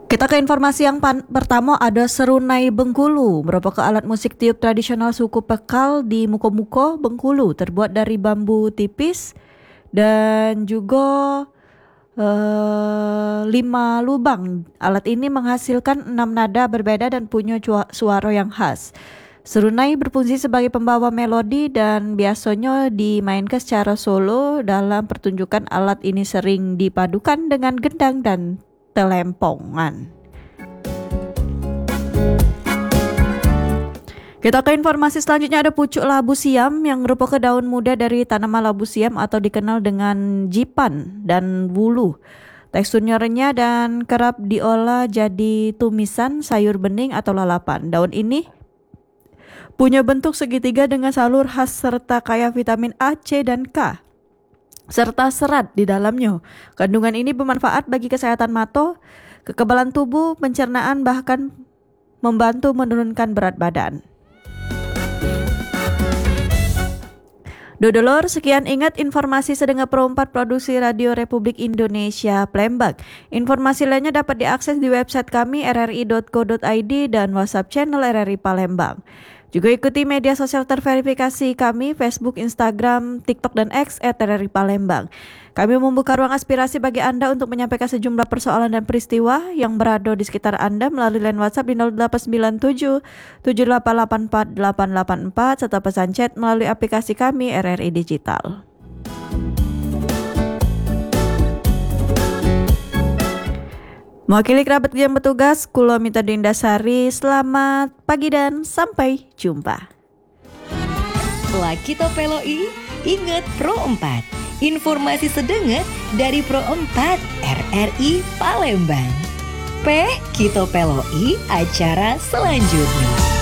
Kita ke informasi yang pertama, ada serunai Bengkulu, merupakan alat musik tiup tradisional suku Pekal di Muko-Muko, Bengkulu, terbuat dari bambu tipis dan juga 5 lubang. Alat ini menghasilkan 6 nada berbeda dan punya suara yang khas. Serunai berfungsi sebagai pembawa melodi dan biasanya dimainkan secara solo. Dalam pertunjukan, alat ini sering dipadukan dengan gendang dan telempongan. Kita ke informasi selanjutnya, ada pucuk labu siam yang merupakan daun muda dari tanaman labu siam atau dikenal dengan jipan dan wulu. Teksturnya renyah dan kerap diolah jadi tumisan, sayur bening atau lalapan. Daun ini punya bentuk segitiga dengan salur khas serta kaya vitamin A, C, dan K serta serat di dalamnya. Kandungan ini bermanfaat bagi kesehatan mata, kekebalan tubuh, pencernaan, bahkan membantu menurunkan berat badan. Dodolor, sekian ingat informasi Sedengar Pro 4 Produksi Radio Republik Indonesia Palembang. Informasi lainnya dapat diakses di website kami rri.co.id dan WhatsApp channel RRI Palembang. Juga ikuti media sosial terverifikasi kami, Facebook, Instagram, TikTok, dan X @RRI Palembang. Kami membuka ruang aspirasi bagi Anda untuk menyampaikan sejumlah persoalan dan peristiwa yang berada di sekitar Anda melalui line WhatsApp di 0897 7884 884 serta pesan chat melalui aplikasi kami RRI Digital. Mewakili kerabat yang bertugas, Kulo Mita Dindasari, selamat pagi dan sampai jumpa. Laki Topeloi, ingat Pro 4. Informasi sedengat dari Pro 4 RRI Palembang. Kita Peloi acara selanjutnya.